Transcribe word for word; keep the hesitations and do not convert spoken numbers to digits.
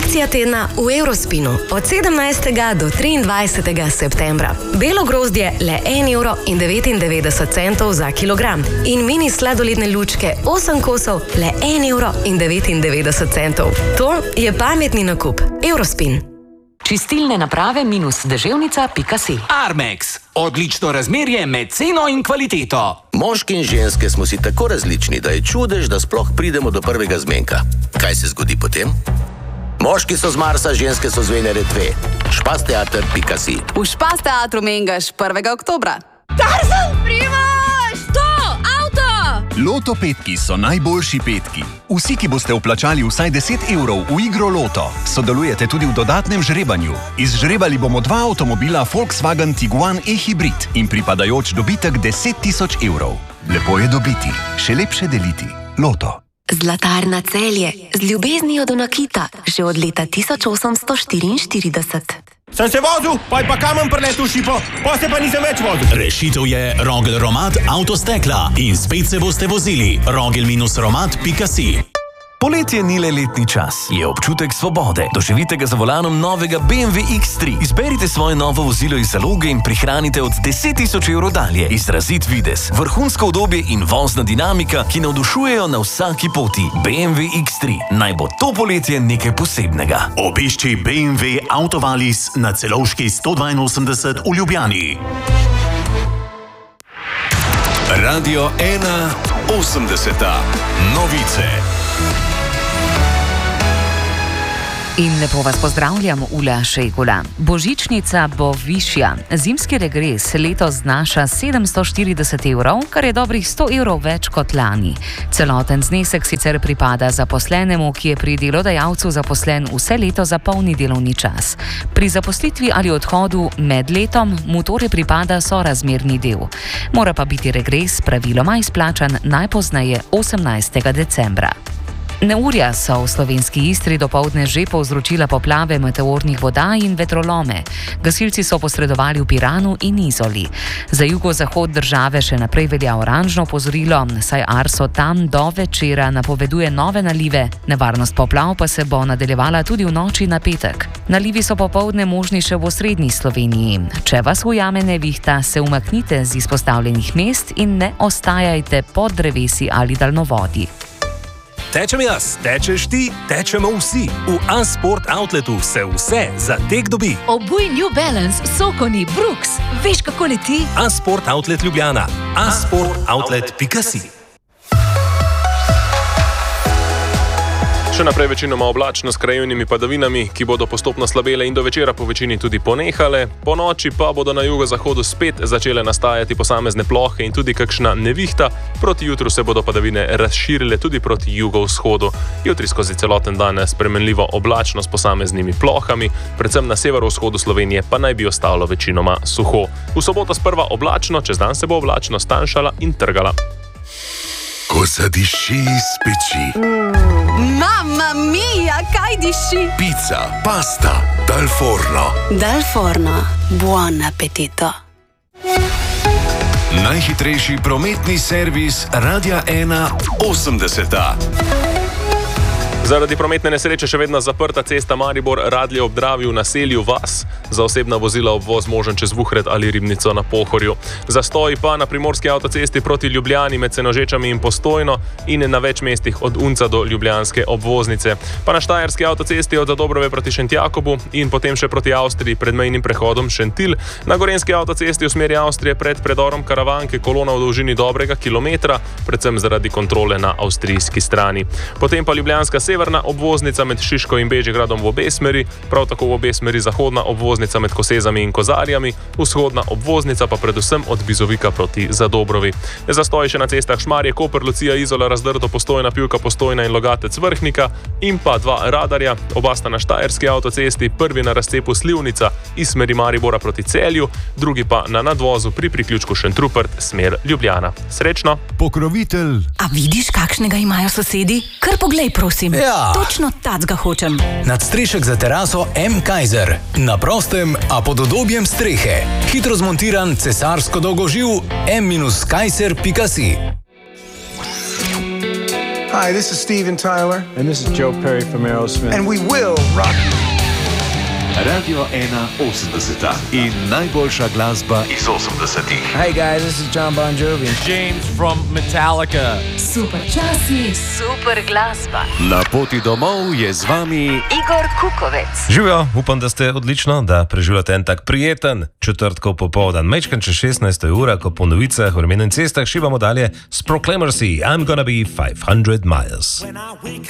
Akcija tedna v Eurospinu od sedemnajstega do triindvajsetega septembra. Belo grozdje le en evro in devetindevetdeset centov za kilogram in mini sladoledne lučke osem kosov le en evro in devetindevetdeset centov. To je pametni nakup. Eurospin. Čistilne naprave minus deževnica pika si. Armex. Odlično razmerje med ceno in kvaliteto. Moški in ženske smo si tako različni, da je čudež, da sploh pridemo do prvega zmenka. Kaj se zgodi potem? Moški so z Marsa, ženske so z Venere dve. špasteater pika si. V Špasteatru mengaš prvega oktobra. Tarzan, Primož! To, avto! Loto petki so najboljši petki. Vsi, ki boste vplačali vsaj deset evrov v igro Loto, sodelujete tudi v dodatnem žrebanju. Izžrebali bomo dva avtomobila Volkswagen Tiguan e-hybrid in pripadajoč dobitek deset tisoč evrov. Lepo je dobiti, še lepše deliti. Loto. Zlatarna Celje, z ljubeznijo do nakita, že od leta tisoč osemsto štiriinštirideset. Sem se vozil, pa je pa kamen preletel v šipo, pa se pa nisem več vozil. Rešitev je Rogel Romat Avtostekla in spet se boste vozili. rogel romat pika si. Poletje ni le letni čas, je občutek svobode. Doživite ga za volanom novega B M W X tri. Izberite svoje novo vozilo iz zaloge in prihranite od deset tisoč evrov dalje. Izrazit videz, vrhunsko udobje in vozna dinamika, ki navdušujejo na vsaki poti. B M W X tri. Naj bo to poletje nekaj posebnega. Obišči B M W Autovalis na Celovški sto dvainosemdeset v Ljubljani. Radio ena osemdeseta. Novice. In lepo vas pozdravljam, Ula Šejkula. Božičnica bo višja. Zimski regres letos znaša sedemsto štirideset evrov, kar je dobrih sto evrov več kot lani. Celoten znesek sicer pripada zaposlenemu, ki je pri delodajalcu zaposlen vse leto za polni delovni čas. Pri zaposlitvi ali odhodu med letom mu torej pripada sorazmerni del. Mora pa biti regres praviloma izplačan najpozneje osemnajstega decembra. Neurja so v slovenski Istri dopoldne že povzročila poplave meteornih voda in vetrolome. Gasilci so posredovali v Piranu in Izoli. Za jugozahod države še naprej velja oranžno opozorilo, saj Arso tam do večera napoveduje nove nalive. Nevarnost poplav pa se bo nadaljevala tudi v noči na petek. Nalivi so popoldne možni še v osrednji Sloveniji. Če vas ujame nevihta, se umaknite z izpostavljenih mest in ne ostajajte pod drevesi ali daljnovodi. Tečem jaz, tečeš ti, tečemo vsi. V A-Sport Outletu se vse za tek dobi. Obuj New Balance, Sokoni, Brooks. Veš, kako leti? A-Sport Outlet Ljubljana. a sport outlet pika si. Še naprej večinoma oblačno s krajevnimi padavinami, ki bodo postopno slabele in do večera po večini tudi ponehale. Po noči pa bodo na jugozahodu spet začele nastajati posamezne plohe in tudi kakšna nevihta. Proti jutru se bodo padavine razširile tudi proti jugovzhodu. Jutri skozi celoten dan spremenljivo oblačno s posameznimi plohami, predvsem na severovzhodu Slovenije pa naj bi ostalo večinoma suho. V soboto sprva oblačno, čez dan se bo oblačno stanjšala in trgala. Ko zadiši iz peči. Mamma mia, kaj diši? Pizza, pasta, dal forno. Dal forno, buon appetito. Najhitrejši prometni servis Radia ena osemdeseta. Zaradi prometne nesreče še vedno zaprta cesta Maribor-Radlje ob Dravi v naselju Vas. Za osebna vozila obvoz možen čez Vuhred ali Ribnico na Pohorju. Zastoj pa na primorski avtocesti proti Ljubljani med Senožečami in Postojno in na več mestih od Unca do ljubljanske obvoznice. Pa na štajerski avtocesti od Zadobrove proti Šentjakobu in potem še proti Avstriji pred mejnim prehodom Šentilj. Na gorenski avtocesti v smeri Avstrije pred predorom Karavanke kolona v dolžini dobrega kilometra, predvsem zaradi kontrole na avstrijski strani. Potem pa ljubljanska severna obvoznica med Šiško in Bežigradom v obe smeri, prav tako v obe smeri zahodna obvoznica med Kosezami in Kozarjami, vzhodna obvoznica pa predvsem od Bizovika proti Zadobrovi. Zastoji še na cestah Šmarje, Koper, Lucija, Izola, Razdrto, Postojna, Pivka, Postojna in Logatec, Vrhnika in pa dva radarja, oba sta na štajerski avtocesti, prvi na razcepu Slivnica iz smeri Maribora proti Celju, drugi pa na nadvozu pri priključku Šentrupert, smer Ljubljana. Srečno! Pokrovitelj. A vidiš, kakšnega imajo sosedi? Kar poglej, prosim. Ja. Točno tacga hočem. Nadstrešek za teraso M. Kaiser. Na prostem, a pod udobjem strehe. Hitro zmontiran cesarsko dolgoživ M Kaiser pika si. Hi, this is Steven Tyler. And this is Joe Perry from Aerosmith. And we will rock you. Radio ena osemdeseta in najboljša glasba iz osemdesetih. Hey guys, this is John Bon Jovi. James from Metallica. Super časi, super glasba. Na poti domov je z vami Igor Kukovec. Živijo, upam, da ste odlično, da preživljate en tak prijeten četrtkov popoldan. Mečkan čez šestnajsto ura, ko po novicah, vremenih cestah šibamo dalje s Proclamacy, I'm gonna be five hundred miles.